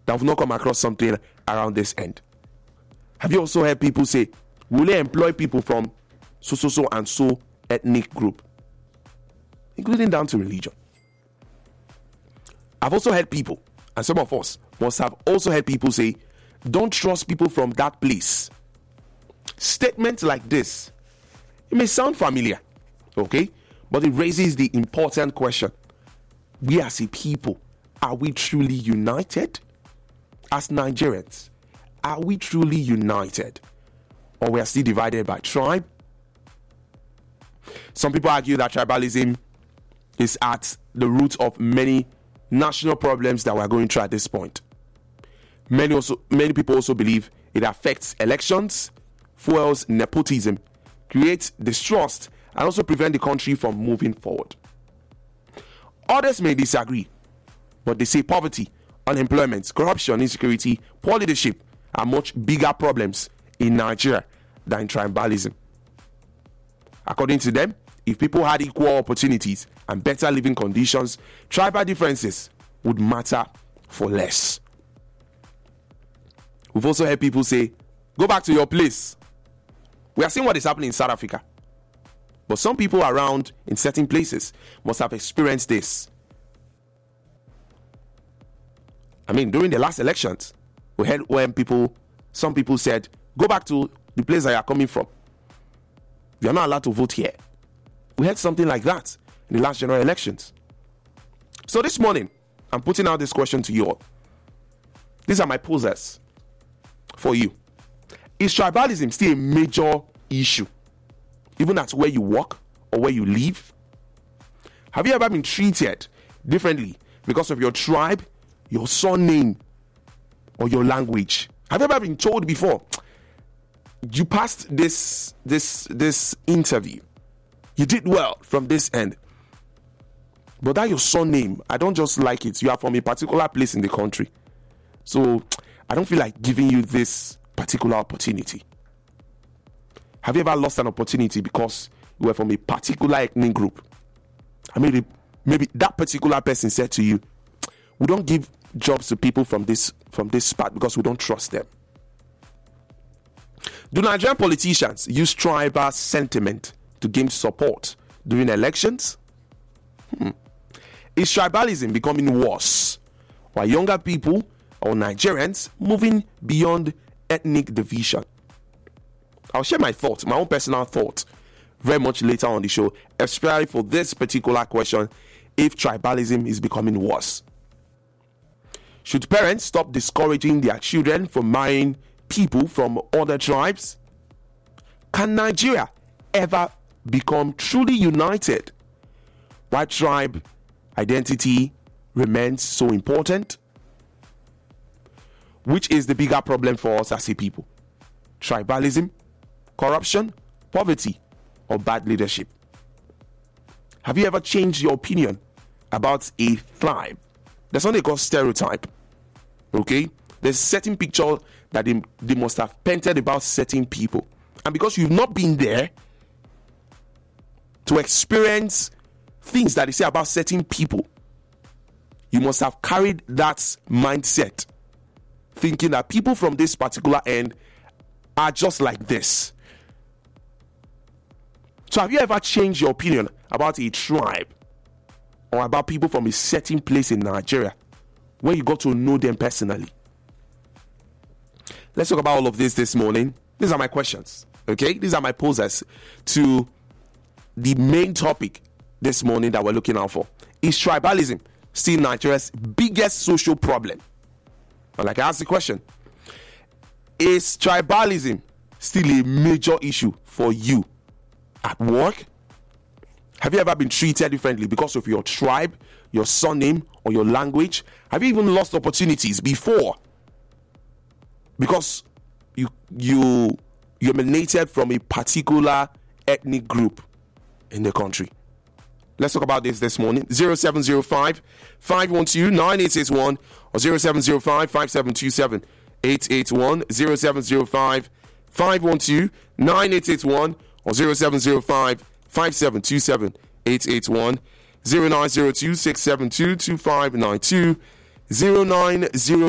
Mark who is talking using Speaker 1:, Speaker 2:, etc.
Speaker 1: that have not come across something around this end. Have you also heard people say, will they employ people from so and so ethnic group, including down to religion? I've also heard people, and some of us must have also heard people say, don't trust people from that place. Statements like this, it may sound familiar, okay, but it raises the important question: we as a people, are we truly united? As Nigerians, are we truly united, or we are still divided by tribe? Some people argue that tribalism is at the root of many national problems that we're going through at this point. Many people also believe it affects elections, fuels nepotism, creates distrust, and also prevent the country from moving forward. Others may disagree, but they say poverty, unemployment, corruption, insecurity, poor leadership are much bigger problems in Nigeria than tribalism. According to them, if people had equal opportunities and better living conditions, tribal differences would matter for less. We've also heard people say, go back to your place. We are seeing what is happening in South Africa. But some people around in certain places must have experienced this. I mean, during the last elections, we heard when some people said, go back to the place that you are coming from. You are not allowed to vote here. We heard something like that in the last general elections. So this morning, I'm putting out this question to you all. These are my posers for you. Is tribalism still a major issue, even at where you work or where you live? Have you ever been treated differently because of your tribe, your surname, or your language? Have you ever been told before, you passed this interview, you did well from this end, but that your surname, I don't just like it. You are from a particular place in the country, so I don't feel like giving you this particular opportunity. Have you ever lost an opportunity because you were from a particular ethnic group? I mean, maybe that particular person said to you, we don't give jobs to people from this part because we don't trust them. Do Nigerian politicians use tribal sentiment to gain support during elections? Is tribalism becoming worse, while younger people or Nigerians moving beyond ethnic division? I'll share my thoughts, my own personal thoughts, very much later on the show, especially for this particular question: if tribalism is becoming worse. Should parents stop discouraging their children from marrying people from other tribes? Can Nigeria ever become truly united while tribe identity remains so important? Which is the bigger problem for us as a people? Tribalism, corruption, poverty, or bad leadership? Have you ever changed your opinion about a tribe? There's something called stereotype. Okay? There's a certain picture that they must have painted about certain people. And because you've not been there to experience things that they say about certain people, you must have carried that mindset, thinking that people from this particular end are just like this. So have you ever changed your opinion about a tribe or about people from a certain place in Nigeria when you got to know them personally? Let's talk about all of this morning. These are my questions, okay? These are my posers to the main topic this morning that we're looking out for. Is tribalism still Nigeria's biggest social problem? And like I asked the question, is tribalism still a major issue for you at work? Have you ever been treated differently because of your tribe, your surname, or your language? Have you even lost opportunities before because you emanated from a particular ethnic group in the country? Let's talk about this morning. 0705 512 9861 or 0705 5727 881. 0705 512 9881 or 0705 5727 881. 0902 672 2592 0902